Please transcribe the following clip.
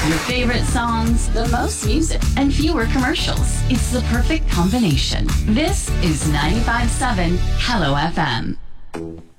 Your favorite songs, the most music, and fewer commercials. It's the perfect combination. This is 95.7 Hello FM.